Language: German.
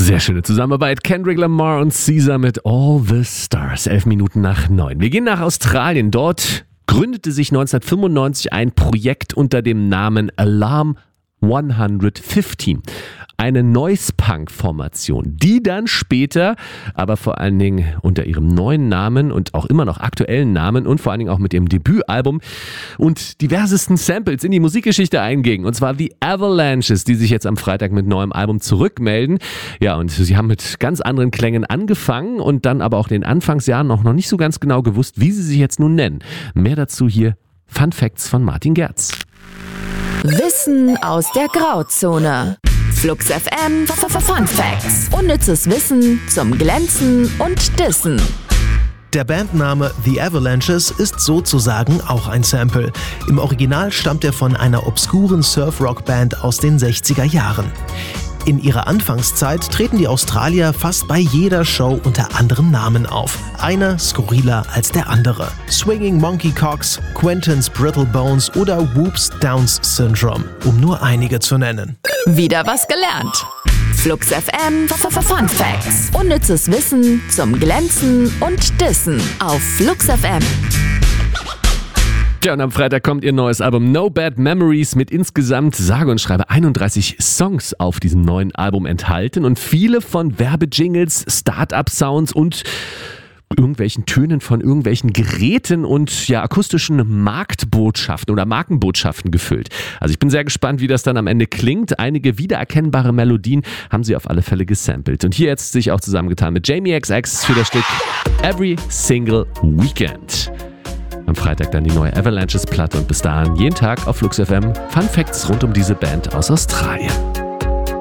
Sehr schöne Zusammenarbeit. Kendrick Lamar und Caesar mit All the Stars. 11 Minuten nach 9. Wir gehen nach Australien. Dort gründete sich 1995 ein Projekt unter dem Namen Alarm 115. Eine Noise-Punk-Formation, die dann später, aber vor allen Dingen unter ihrem neuen Namen und auch immer noch aktuellen Namen und vor allen Dingen auch mit ihrem Debütalbum und diversesten Samples in die Musikgeschichte einging. Und zwar The Avalanches, die sich jetzt am Freitag mit neuem Album zurückmelden. Ja, und sie haben mit ganz anderen Klängen angefangen und dann aber auch in den Anfangsjahren noch nicht so ganz genau gewusst, wie sie sich jetzt nun nennen. Mehr dazu hier Fun Facts von Martin Gerz. Wissen aus der Grauzone. Flux FM Fun Facts. Unnützes Wissen zum Glänzen und Dissen. Der Bandname The Avalanches ist sozusagen auch ein Sample. Im Original stammt er von einer obskuren Surf-Rock-Band aus den 60er Jahren. In ihrer Anfangszeit treten die Australier fast bei jeder Show unter anderem Namen auf. Einer skurriler als der andere. Swinging Monkey Cocks, Quentin's Brittle Bones oder Whoops Downs Syndrome, um nur einige zu nennen. Wieder was gelernt. Flux FM Fun Facts. Unnützes Wissen zum Glänzen und Dissen auf Flux FM. Ja, und am Freitag kommt ihr neues Album No Bad Memories mit insgesamt sage und schreibe 31 Songs auf diesem neuen Album enthalten und viele von Werbejingles, Start-up-Sounds und irgendwelchen Tönen von irgendwelchen Geräten und ja akustischen Marktbotschaften oder Markenbotschaften gefüllt. Also ich bin sehr gespannt, wie das dann am Ende klingt. Einige wiedererkennbare Melodien haben sie auf alle Fälle gesampelt. Und hier jetzt sich auch zusammengetan mit Jamie XX für das Stück Every Single Weekend. Am Freitag dann die neue Avalanches-Platte und bis dahin jeden Tag auf Flux FM Fun Facts rund um diese Band aus Australien.